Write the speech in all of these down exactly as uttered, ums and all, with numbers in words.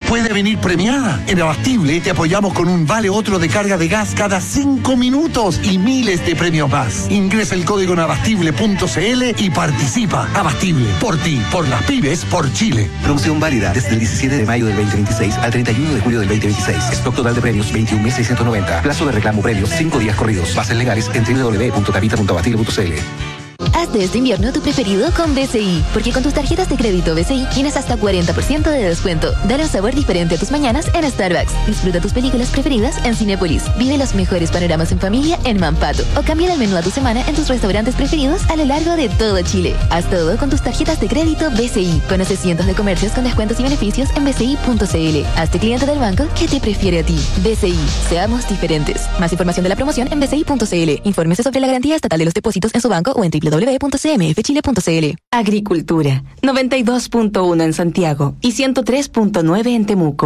puede venir premiada. En Abastible te apoyamos con un vale otro de carga de gas cada cinco minutos y miles de premios más. Ingresa el código en abastible punto c l y participa. Abastible, por ti, por las pymes, por Chile. Promoción válida desde el diecisiete de mayo del veinte veintiséis al treinta y uno de julio del veinte veintiséis. Stock total de premios veintiún mil seiscientos noventa. Plazo de reclamo premios cinco días corridos. Bases legales en doble u doble u doble u punto capita punto abastible punto c l. Haz de este invierno tu preferido con B C I, porque con tus tarjetas de crédito B C I tienes hasta cuarenta por ciento de descuento. Dale un sabor diferente a tus mañanas en Starbucks. Disfruta tus películas preferidas en Cinépolis. Vive los mejores panoramas en familia en Mampato. O cambia el menú a tu semana en tus restaurantes preferidos a lo largo de todo Chile. Haz todo con tus tarjetas de crédito B C I. Conoce cientos de comercios con descuentos y beneficios en b c i punto c l. Hazte cliente del banco que te prefiere a ti. B C I. Seamos diferentes. Más información de la promoción en b c i punto c l. Infórmese sobre la garantía estatal de los depósitos en su banco o en doble u doble u doble u punto c m f chile punto c l. Agricultura, noventa y dos punto uno en Santiago y ciento tres punto nueve en Temuco.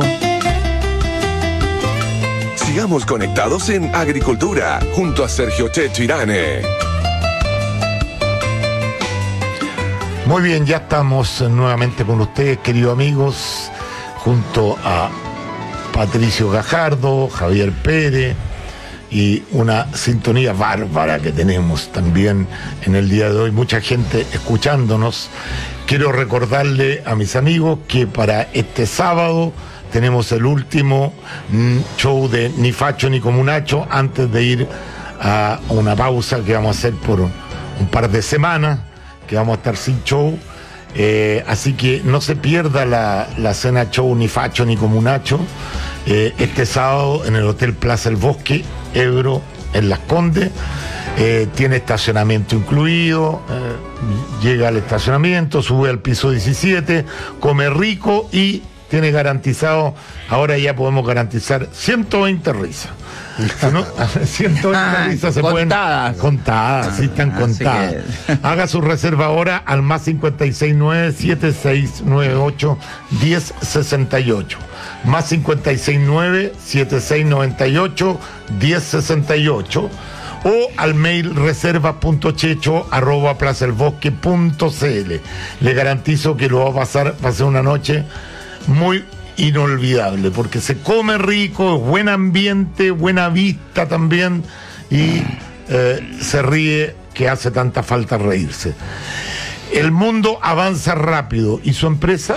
Sigamos conectados en Agricultura, junto a Sergio Checho Irane. Muy bien, ya estamos nuevamente con ustedes, queridos amigos, junto a Patricio Gajardo, Javier Pérez, y una sintonía bárbara que tenemos también en el día de hoy, mucha gente escuchándonos. Quiero recordarle a mis amigos que para este sábado tenemos el último show de Ni Facho ni Comunacho antes de ir a una pausa que vamos a hacer por un par de semanas, que vamos a estar sin show. Eh, así que no se pierda la, la cena show Ni Facho ni Comunacho eh, este sábado en el Hotel Plaza El Bosque, Ebro, en Las Condes. Eh, tiene estacionamiento incluido, eh, llega al estacionamiento, sube al piso diecisiete, come rico y tiene garantizado, ahora ya podemos garantizar ciento veinte risas. ¿No? ciento veinte ah, risas se contadas. pueden contadas, ah, sí están contadas. Que... Haga su reserva ahora al más cincuenta y seis nueve, setenta y seis noventa y ocho, diez sesenta y ocho. Más cincuenta y seis nueve, setenta y seis noventa y ocho, diez sesenta y ocho. O al mail reserva punto checho arroba plaza el bosque punto c l. Le garantizo que lo va a pasar, va a ser una noche muy inolvidable, porque se come rico, buen ambiente, buena vista también, y eh, se ríe, que hace tanta falta reírse. El mundo avanza rápido y su empresa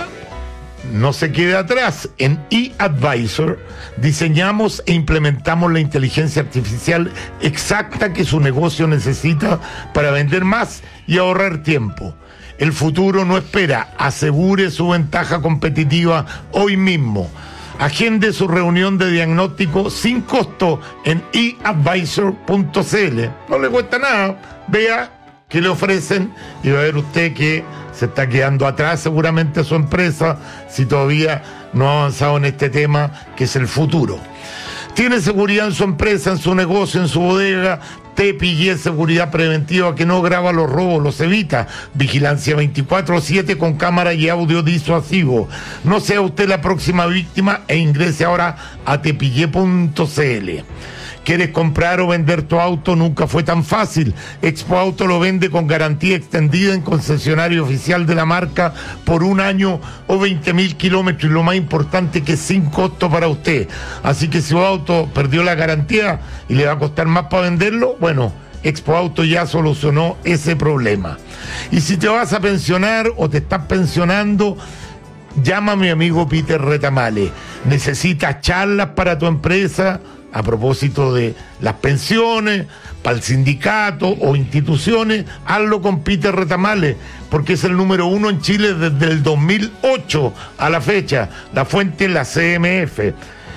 no se quede atrás. En eAdvisor diseñamos e implementamos la inteligencia artificial exacta que su negocio necesita para vender más y ahorrar tiempo. El futuro no espera. Asegure su ventaja competitiva hoy mismo. Agende su reunión de diagnóstico sin costo en e advisor punto c l. No le cuesta nada. Vea qué le ofrecen y va a ver usted que se está quedando atrás seguramente su empresa si todavía no ha avanzado en este tema que es el futuro. Tiene seguridad en su empresa, en su negocio, en su bodega. T P I Seguridad Preventiva, que no graba los robos, los evita. Vigilancia veinticuatro siete con cámara y audio disuasivo. No sea usted la próxima víctima e ingrese ahora a tepille punto c l. ¿Quieres comprar o vender tu auto? Nunca fue tan fácil. Expo Auto lo vende con garantía extendida en concesionario oficial de la marca por un año o veinte mil kilómetros, y lo más importante, que es sin costo para usted. Así que si su auto perdió la garantía y le va a costar más para venderlo, bueno, Expo Auto ya solucionó ese problema. Y si te vas a pensionar o te estás pensionando, llama a mi amigo Peter Retamale. ¿Necesitas charlas para tu empresa a propósito de las pensiones, para el sindicato o instituciones? Hazlo con Peter Retamale, porque es el número uno en Chile desde el dos mil ocho a la fecha. La fuente es la C M F.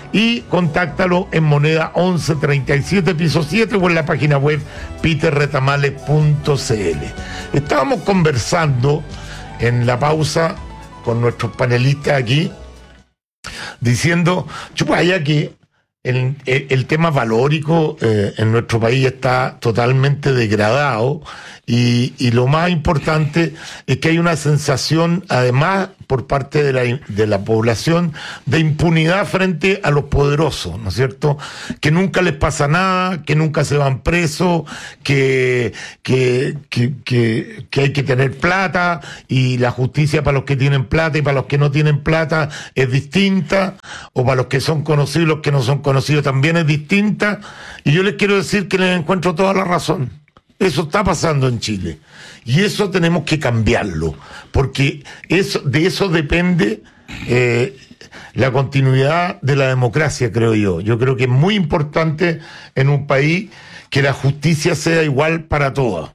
Y contáctalo en Moneda once treinta y siete, piso siete, o en la página web peter retamale punto c l. Estábamos conversando en la pausa con nuestros panelistas aquí, diciendo, chupaya, que el, el, el tema valórico eh, en nuestro país está totalmente degradado y, y lo más importante es que hay una sensación, además, por parte de la, de la población, de impunidad frente a los poderosos, ¿no es cierto? Que nunca les pasa nada, que nunca se van presos, que, que, que, que, que hay que tener plata y la justicia para los que tienen plata y para los que no tienen plata es distinta, o para los que son conocidos y los que no son conocidos también es distinta. Y yo les quiero decir que les encuentro toda la razón. Eso está pasando en Chile. Y eso tenemos que cambiarlo, porque eso, de eso depende eh, la continuidad de la democracia, creo yo. Yo creo que es muy importante en un país que la justicia sea igual para todos.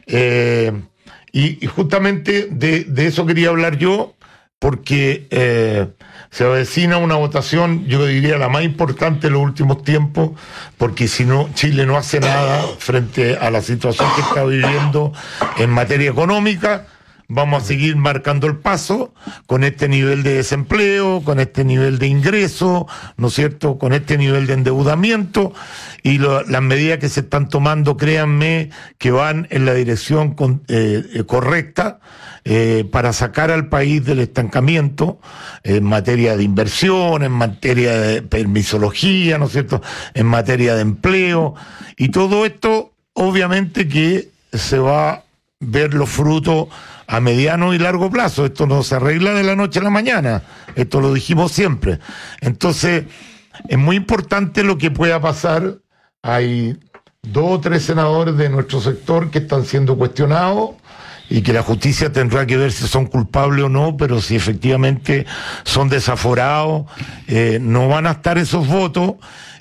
Eh, y, y justamente de, de eso quería hablar yo, porque eh, se avecina una votación, yo diría la más importante en los últimos tiempos, porque si no, Chile no hace nada frente a la situación que está viviendo en materia económica. Vamos a seguir marcando el paso con este nivel de desempleo, con este nivel de ingreso, ¿no es cierto?, con este nivel de endeudamiento, y lo, las medidas que se están tomando, créanme, que van en la dirección con, eh, correcta eh, para sacar al país del estancamiento en materia de inversión, en materia de permisología, ¿no es cierto?, en materia de empleo, y todo esto, obviamente que se va a ver los frutos a mediano y largo plazo. Esto no se arregla de la noche a la mañana, esto lo dijimos siempre. Entonces, es muy importante lo que pueda pasar. Hay dos o tres senadores de nuestro sector que están siendo cuestionados y que la justicia tendrá que ver si son culpables o no, pero si efectivamente son desaforados, eh, no van a estar esos votos,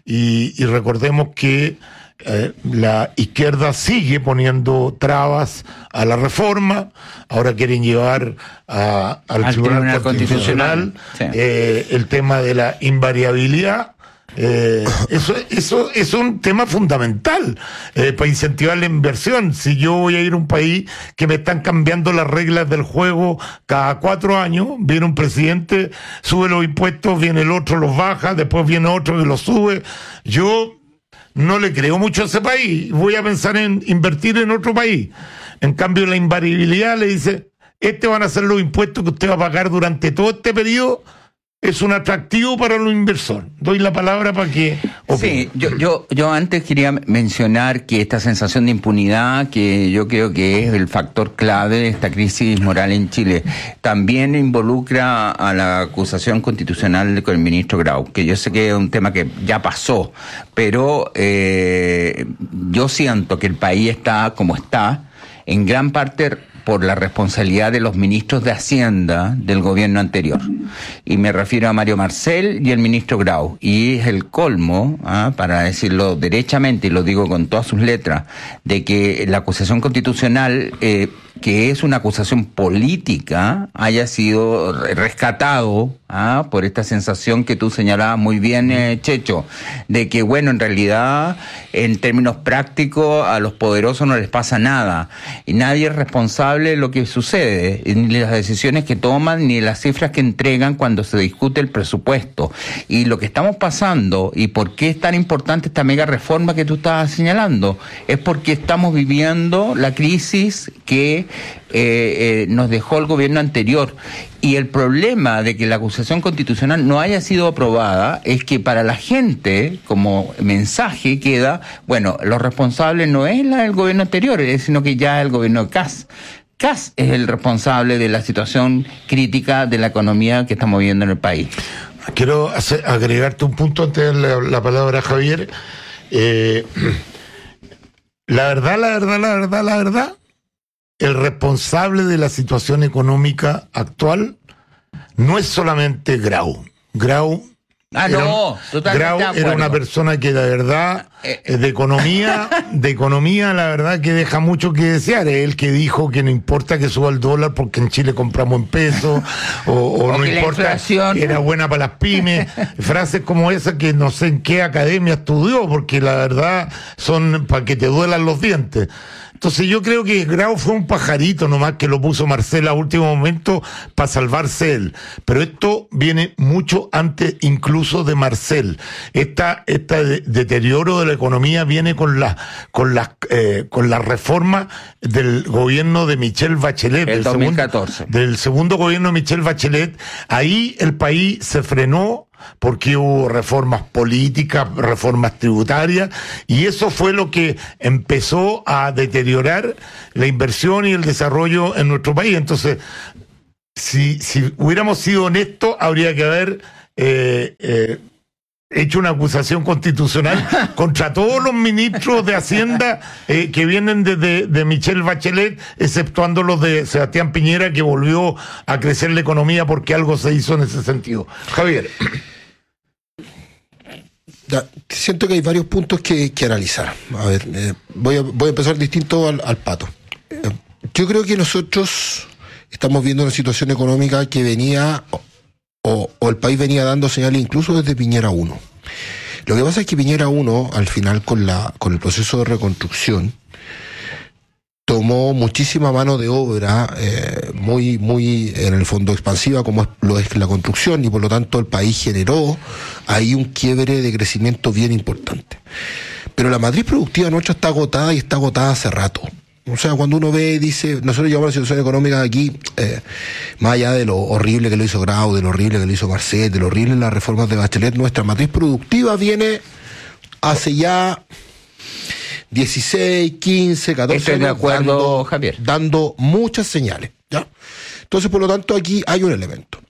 y, y recordemos que Eh, la izquierda sigue poniendo trabas a la reforma. Ahora quieren llevar a, al, al Tribunal, Tribunal Constitucional, Constitucional sí. eh, el tema de la invariabilidad. Eh, eso, eso es un tema fundamental eh, para incentivar la inversión. Si yo voy a ir a un país que me están cambiando las reglas del juego cada cuatro años, viene un presidente, sube los impuestos, viene el otro, los baja, después viene otro que los sube. Yo no le creo mucho a ese país, voy a pensar en invertir en otro país. En cambio, la invariabilidad le dice, este van a ser los impuestos que usted va a pagar durante todo este periodo, es un atractivo para los inversores. Doy la palabra para que opine. Sí, yo, yo, yo antes quería mencionar que esta sensación de impunidad, que yo creo que es el factor clave de esta crisis moral en Chile, también involucra a la acusación constitucional con el ministro Grau, que yo sé que es un tema que ya pasó, pero eh, yo siento que el país está como está, en gran parte por la responsabilidad de los ministros de Hacienda del gobierno anterior. Y me refiero a Mario Marcel y el ministro Grau. Y es el colmo, ¿ah? para decirlo derechamente, y lo digo con todas sus letras, de que la acusación constitucional, eh, que es una acusación política, haya sido rescatado ¿ah? por esta sensación que tú señalabas muy bien, eh, Checho, de que, bueno, en realidad, en términos prácticos, a los poderosos no les pasa nada. Y nadie es responsable de lo que sucede, ni de las decisiones que toman, ni de las cifras que entregan cuando se discute el presupuesto. Y lo que estamos pasando, y por qué es tan importante esta mega reforma que tú estabas señalando, es porque estamos viviendo la crisis que eh, eh, nos dejó el gobierno anterior. Y el problema de que la acusación constitucional no haya sido aprobada es que para la gente, como mensaje, queda, bueno, los responsables no es la del gobierno anterior, sino que ya es el gobierno de Kast. Kast es el responsable de la situación crítica de la economía que estamos viviendo en el país. Quiero hacer, agregarte un punto antes de la, la palabra a Javier. Eh, la verdad, la verdad, la verdad, la verdad, el responsable de la situación económica actual no es solamente Grau. Grau, ah, era, no, Grau era una persona que la verdad, eh, de economía, de economía, la verdad que deja mucho que desear. Es el que dijo que no importa que suba el dólar porque en Chile compramos en pesos, o, o, o no importa, inflación era buena para las pymes. Frases como esa que no sé en qué academia estudió, porque la verdad son para que te duelan los dientes. Entonces yo creo que Grau fue un pajarito nomás que lo puso Marcel a último momento para salvarse él. Pero esto viene mucho antes incluso de Marcel. Esta, esta de, deterioro de la economía viene con la, con las, eh, con la reforma del gobierno de Michelle Bachelet. El del dos mil catorce. Segundo, del segundo gobierno de Michelle Bachelet. Ahí el país se frenó porque hubo reformas políticas, reformas tributarias, y eso fue lo que empezó a deteriorar la inversión y el desarrollo en nuestro país. Entonces, si, si hubiéramos sido honestos, habría que haber eh, eh, hecho una acusación constitucional contra todos los ministros de Hacienda eh, que vienen de, de, de Michelle Bachelet, exceptuando los de Sebastián Piñera, que volvió a crecer la economía porque algo se hizo en ese sentido. Javier. Ya, siento que hay varios puntos que, que analizar. A ver, eh, voy, a, voy a empezar distinto al, al Pato. Eh, yo creo que nosotros estamos viendo una situación económica que venía, o, o el país venía dando señales incluso desde Piñera uno. Lo que pasa es que Piñera uno, al final, con, la, con el proceso de reconstrucción, tomó muchísima mano de obra eh, muy, muy, en el fondo, expansiva, como es, lo es la construcción, y por lo tanto el país generó ahí un quiebre de crecimiento bien importante. Pero la matriz productiva nuestra está agotada y está agotada hace rato. O sea, cuando uno ve y dice, nosotros llevamos la situación económica aquí, eh, más allá de lo horrible que lo hizo Grau, de lo horrible que lo hizo Marcet, de lo horrible en las reformas de Bachelet, nuestra matriz productiva viene hace ya dieciséis, quince, catorce Estoy de acuerdo, dando, Javier. dando muchas señales, ¿ya? Entonces, por lo tanto, aquí hay un elemento.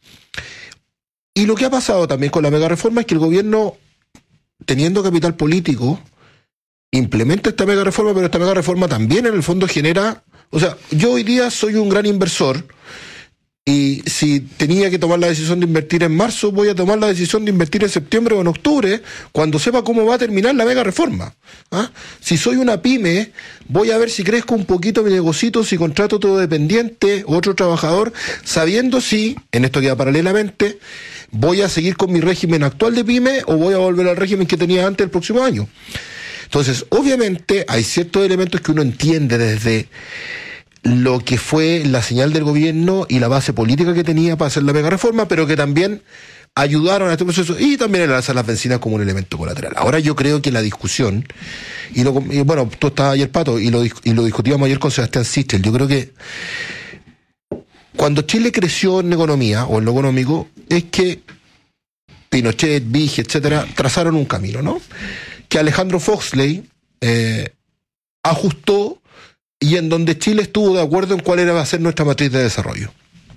Y lo que ha pasado también con la mega reforma es que el gobierno, teniendo capital político, implementa esta mega reforma, pero esta mega reforma también en el fondo genera... O sea, yo hoy día soy un gran inversor, y si tenía que tomar la decisión de invertir en marzo, voy a tomar la decisión de invertir en septiembre o en octubre, cuando sepa cómo va a terminar la mega reforma. ¿Ah? Si soy una pyme, voy a ver si crezco un poquito mi negocito, si contrato otro dependiente, otro trabajador, sabiendo si, en esto queda paralelamente, voy a seguir con mi régimen actual de pyme o voy a volver al régimen que tenía antes el próximo año. Entonces, obviamente, hay ciertos elementos que uno entiende desde lo que fue la señal del gobierno y la base política que tenía para hacer la mega reforma, pero que también ayudaron a este proceso, y también el alzar las bencinas como un elemento colateral. Ahora yo creo que la discusión, y, lo, y bueno, tú estabas ayer, Pato, y lo, y lo discutíamos ayer con Sebastián Sichel, yo creo que cuando Chile creció en economía, o en lo económico, es que Pinochet, Vige, etcétera, trazaron un camino, ¿no? Que Alejandro Foxley eh, ajustó, y en donde Chile estuvo de acuerdo en cuál era va a ser nuestra matriz de desarrollo.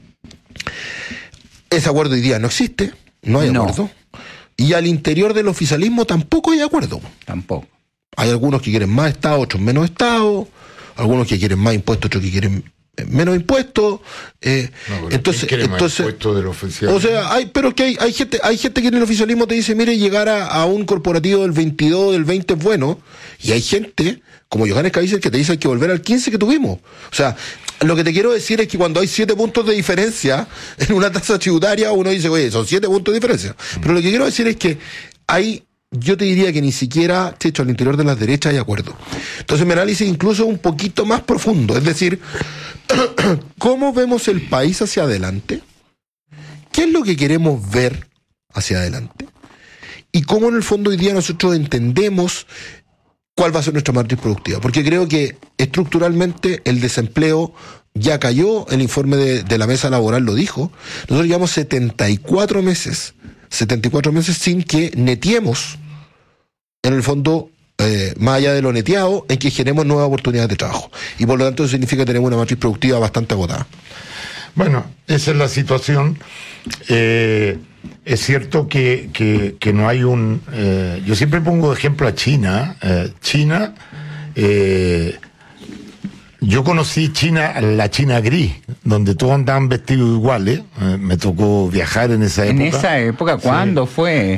Ese acuerdo hoy día no existe, no hay No. acuerdo. Y al interior del oficialismo tampoco hay acuerdo. Tampoco. Hay algunos que quieren más Estado, otros menos Estado, algunos que quieren más impuestos, otros que quieren eh, menos impuestos. Eh, No, pero entonces, ¿quién quiere más entonces, impuestos del oficial? o sea, hay, pero que hay, hay gente, hay gente que en el oficialismo te dice, mire, llegar a, a un corporativo del veintidós, del veinte es bueno, y hay gente como Johannes Kaiser que te dice hay que volver al quince que tuvimos. O sea, lo que te quiero decir es que cuando hay siete puntos de diferencia en una tasa tributaria, uno dice, oye, son siete puntos de diferencia. Pero lo que quiero decir es que hay, yo te diría que ni siquiera, de hecho, al interior de las derechas hay acuerdo. Entonces mi análisis incluso un poquito más profundo, es decir, ¿cómo vemos el país hacia adelante? ¿Qué es lo que queremos ver hacia adelante? Y cómo en el fondo hoy día nosotros entendemos cuál va a ser nuestra matriz productiva. Porque creo que estructuralmente el desempleo ya cayó, el informe de, de la mesa laboral lo dijo. Nosotros llevamos setenta y cuatro meses, setenta y cuatro meses sin que netiemos, en el fondo, eh, más allá de lo neteado, en que generemos nuevas oportunidades de trabajo. Y por lo tanto eso significa que tenemos una matriz productiva bastante agotada. Bueno, esa es la situación. Eh, es cierto que, que, que no hay un... Eh, yo siempre pongo de ejemplo a China. Eh, China, eh, yo conocí China, la China gris, donde todos andaban vestidos iguales. Eh, me tocó viajar en esa época. ¿En esa época? ¿Cuándo Sí. fue?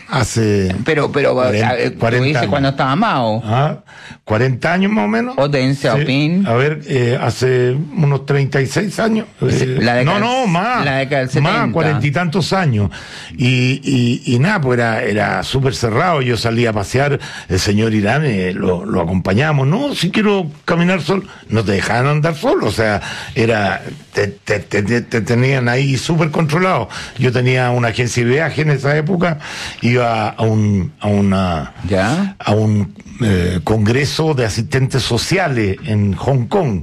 hace... Pero, pero, cuarenta, tú dices cuando estaba Mao. Ah, cuarenta años más o menos. O Deng Xiaoping. Sí. A ver, eh, hace unos treinta y seis años. Eh, la década, no, no, más. La década del setenta. Más, cuarenta y tantos años. Y, y, y nada, pues era, era súper cerrado. Yo salía a pasear, el señor Irán, eh, lo, lo acompañamos. No, si quiero caminar solo, no te dejaban andar solo. O sea, era, te, te, te, te tenían ahí súper controlado. Yo tenía una agencia de viaje en esa época, iba a un, a una, ¿Ya? a un eh, congreso de asistentes sociales en Hong Kong.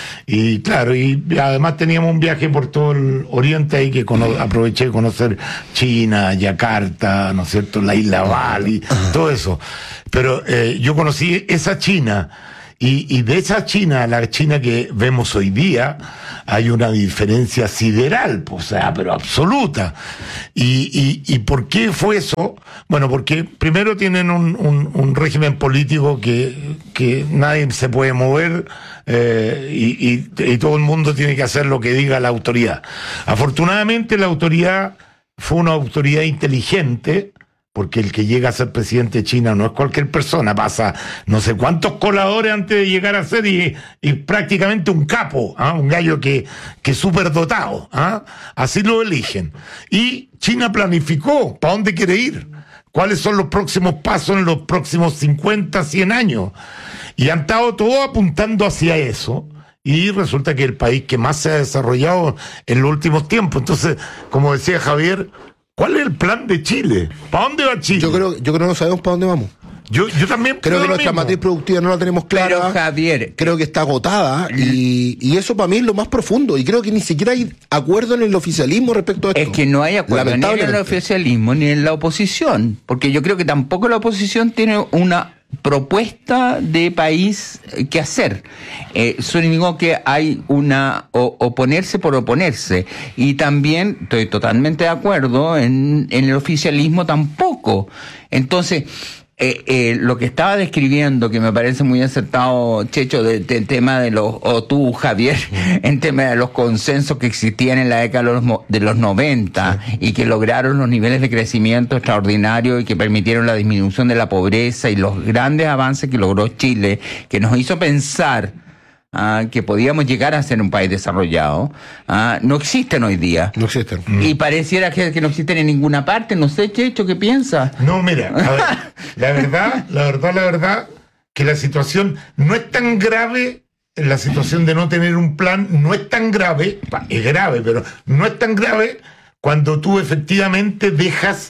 Y claro, y además teníamos un viaje por todo el Oriente ahí que cono- aproveché de conocer China, Yakarta, ¿no es cierto?, la isla Bali, todo eso. Pero eh, yo conocí esa China. Y, y de esa China, la China que vemos hoy día, hay una diferencia sideral, o sea, pero absoluta. ¿Y, y, y por qué fue eso? Bueno, porque primero tienen un, un, un régimen político que, que nadie se puede mover, eh, y, y, y todo el mundo tiene que hacer lo que diga la autoridad. Afortunadamente la autoridad fue una autoridad inteligente, porque el que llega a ser presidente de China no es cualquier persona, pasa no sé cuántos coladores antes de llegar a ser y, y prácticamente un capo, ¿ah? Un gallo que, que es súper dotado, ¿ah? Así lo eligen. Y China planificó para dónde quiere ir, cuáles son los próximos pasos en los próximos cincuenta, cien años. Y han estado todos apuntando hacia eso. Y resulta que el país que más se ha desarrollado en los últimos tiempos. Entonces, como decía Javier, ¿cuál es el plan de Chile? ¿Para dónde va Chile? Yo creo, yo creo que no sabemos para dónde vamos. Yo, yo también creo que nuestra mismo. matriz productiva no la tenemos clara. Pero, Javier, creo que está agotada y, y eso para mí es lo más profundo. Y creo que ni siquiera hay acuerdo en el oficialismo respecto a esto. Es que no hay acuerdo ni en el Lamentablemente. oficialismo ni en la oposición, porque yo creo que tampoco la oposición tiene una propuesta de país que hacer. Eh, sino que hay una o, oponerse por oponerse. Y también estoy totalmente de acuerdo en, en el oficialismo tampoco. Entonces, Eh, eh, lo que estaba describiendo, que me parece muy acertado, Checho, del de, de tema de los, o tú, Javier, en tema de los consensos que existían en la década de los, de los noventa, sí, y que lograron los niveles de crecimiento extraordinarios y que permitieron la disminución de la pobreza y los grandes avances que logró Chile, que nos hizo pensar Ah, que podíamos llegar a ser un país desarrollado, ah, no existen hoy día. No existen. Y pareciera que, que no existen en ninguna parte. No sé, Checho, ¿qué piensas? No, mira, a ver, la verdad, la verdad, la verdad, que la situación no es tan grave, la situación de no tener un plan no es tan grave, es grave, pero no es tan grave cuando tú efectivamente dejas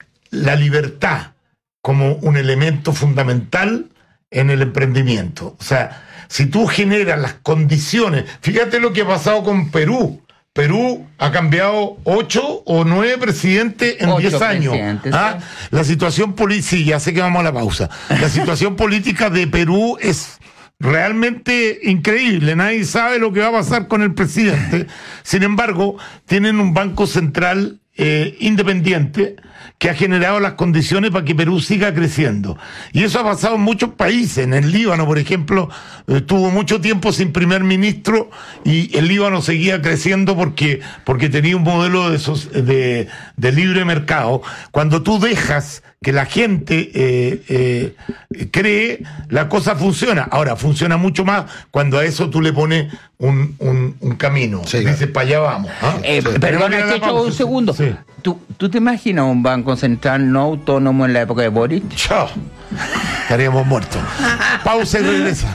la libertad como un elemento fundamental en el emprendimiento. O sea, si tú generas las condiciones, fíjate lo que ha pasado con Perú. Perú ha cambiado ocho o nueve presidentes en Ocho diez años. ¿Ah? Sí. La situación política, sí, ya sé que vamos a la pausa. La situación política de Perú es realmente increíble. Nadie sabe lo que va a pasar con el presidente. Sin embargo, tienen un banco central eh, independiente que ha generado las condiciones para que Perú siga creciendo. Y eso ha pasado en muchos países. En el Líbano, por ejemplo, eh, tuvo mucho tiempo sin primer ministro y el Líbano seguía creciendo porque, porque tenía un modelo de, de, de libre mercado. Cuando tú dejas que la gente eh, eh, cree, la cosa funciona. Ahora, funciona mucho más cuando a eso tú le pones un, un, un camino. Sí, dices, claro. para allá vamos. ¿Ah? Eh, Sí. perdona, Pero Checho, vamos, un sí, segundo. sí. ¿Tú, ¿Tú te imaginas un banco central no autónomo en la época de Boric? Chao. Estaríamos muertos. Pausa y regresa.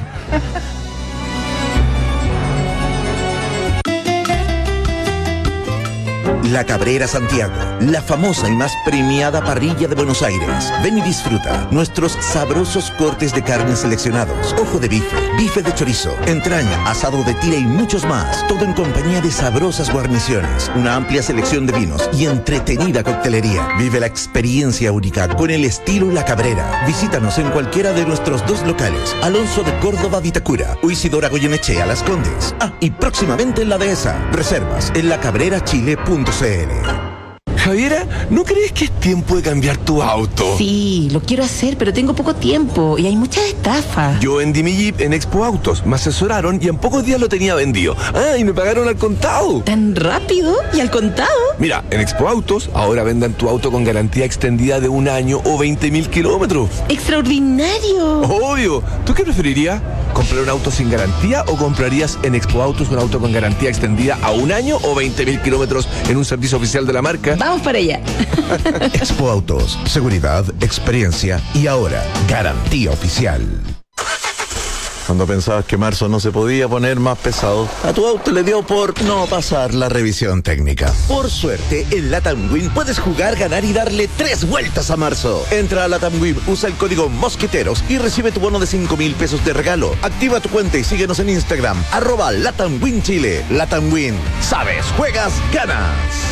La Cabrera Santiago, la famosa y más premiada parrilla de Buenos Aires. Ven y disfruta nuestros sabrosos cortes de carne seleccionados, ojo de bife, bife de chorizo, entraña, asado de tira y muchos más. Todo en compañía de sabrosas guarniciones, una amplia selección de vinos y entretenida coctelería. Vive la experiencia única con el estilo La Cabrera. Visítanos en cualquiera de nuestros dos locales, Alonso de Córdoba, Vitacura, o Isidora Goyenechea, Las Condes. Ah, y próximamente en La Dehesa. Reservas en lacabrerachile punto c l. Javiera, ¿no crees que es tiempo de cambiar tu auto? Sí, lo quiero hacer, pero tengo poco tiempo y hay muchas estafas. Yo vendí mi Jeep en Expo Autos, me asesoraron y en pocos días lo tenía vendido. Ah, y me pagaron al contado. ¿Tan rápido y al contado? Mira, en Expo Autos ahora vendan tu auto con garantía extendida de un año o veinte mil kilómetros. ¡Extraordinario! Obvio. ¿Tú qué preferirías? ¿Comprar un auto sin garantía o comprarías en Expo Autos un auto con garantía extendida a un año o veinte mil kilómetros en un servicio oficial de la marca? Vamos para allá. Expo Autos, seguridad, experiencia y ahora garantía oficial. Cuando pensabas que marzo no se podía poner más pesado, a tu auto le dio por no pasar la revisión técnica. Por suerte, en Latam Win puedes jugar, ganar y darle tres vueltas a marzo. Entra a Latam Win, usa el código Mosqueteros y recibe tu bono de cinco mil pesos de regalo. Activa tu cuenta y síguenos en Instagram, arroba Latam Win Chile. Latam Win, sabes, juegas, ganas.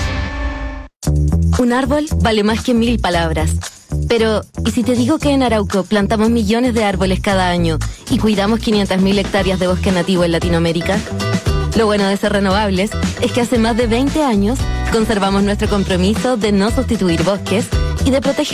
Un árbol vale más que mil palabras. Pero, ¿y si te digo que en Arauco plantamos millones de árboles cada año y cuidamos quinientas mil hectáreas de bosque nativo en Latinoamérica? Lo bueno de ser renovables es que hace más de veinte años conservamos nuestro compromiso de no sustituir bosques y de proteger